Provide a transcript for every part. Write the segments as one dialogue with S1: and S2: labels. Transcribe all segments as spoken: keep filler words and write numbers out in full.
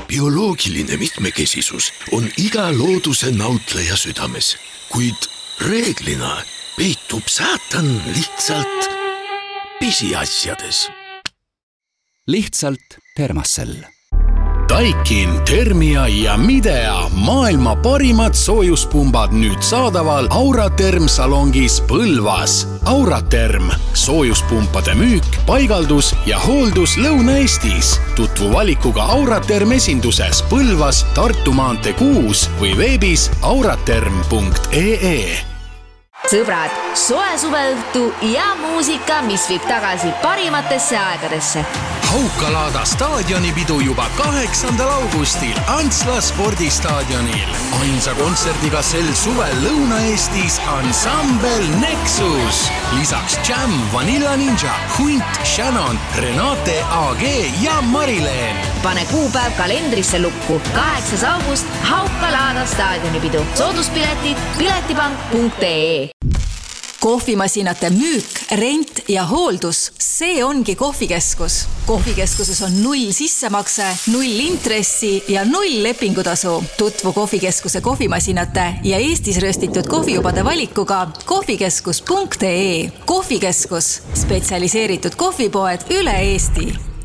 S1: bioloogiline mitmekesisus on iga looduse nautleja südames, kuid reeglina peitub saatan lihtsalt pisiasjades.
S2: Lihtsalt Thermacell.
S3: Daikin, Thermia ja Midea maailma parimad soojuspumbad nüüd saadaval Auraterm salongis Põlvas. Auraterm, soojuspumpade müük, paigaldus ja hooldus Lõuna-Eestis. Tutvu valikuga Auraterm esinduses Põlvas, Tartu maantee kuus või veebis auraterm punkt ee.
S4: Sõbrad, soe suveõhtu ja muusika, mis viib tagasi parimatesse aegadesse.
S3: Haukalaada staadionipidu juba kaheksandal augustil Antsla spordistaadionil. Ainsa kontserdiga sel suvel Lõuna-Eestis ansambel Nexus. Lisaks Jam, Vanilla Ninja, Hunt, Shannon, Renate A G ja Marileen.
S4: Pane kuupäev kalendrisse lukku. kaheksas august Haukalaada staadionipidu. Sooduspiletid piletipank punkt ee.
S5: Kohvimasinate müük, rent ja hooldus, see ongi kohvikeskus. Kohvikeskuses on null sissemakse, null intressi ja null lepingutasu. Tutvu kohvikeskuse kohvimasinate ja Eestis röstitud kohvijubade valikuga kohvikeskus punkt ee. Kohvikeskus, spetsialiseeritud kohvipoed üle Eesti.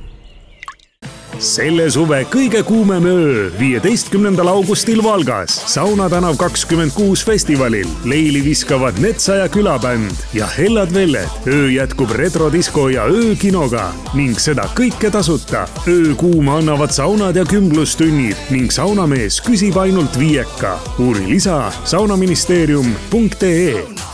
S6: Selle suve kõige kuumem öö viieteistkümnendal augustil Valgas Sauna tänav kakskümmend kuus festivalil leili viskavad Netsa ja külabänd ja Hellad Velled. Öö jätkub retrodisko ja öökinoga ning seda kõike tasuta. Öö kuuma annavad saunad ja kümblustunnid ning saunamees küsib ainult viieka. Uuri lisa saunaministeerium punkt ee.